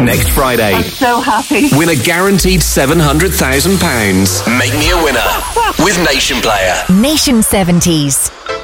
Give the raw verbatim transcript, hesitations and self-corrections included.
next Friday. I'm so happy. Win a guaranteed seven hundred thousand pounds. Make me a winner with Nation Player. Nation seventies.